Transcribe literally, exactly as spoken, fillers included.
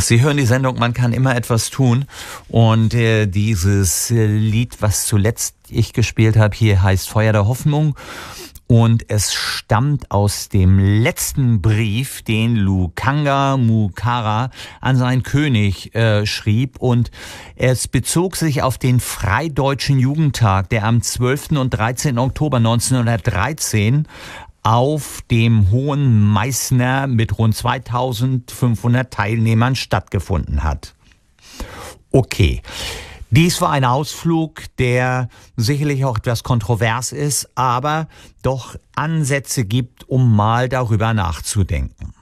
Sie hören die Sendung Man kann immer etwas tun. Und äh, dieses äh, Lied, was zuletzt ich gespielt habe, hier heißt Feuer der Hoffnung. Und es stammt aus dem letzten Brief, den Lukanga Mukara an seinen König äh, schrieb. Und es bezog sich auf den Freideutschen Jugendtag, der am zwölften und dreizehnten Oktober neunzehnhundertdreizehn auf dem Hohen Meißner mit rund zweitausendfünfhundert Teilnehmern stattgefunden hat. Okay. Dies war ein Ausflug, der sicherlich auch etwas kontrovers ist, aber doch Ansätze gibt, um mal darüber nachzudenken.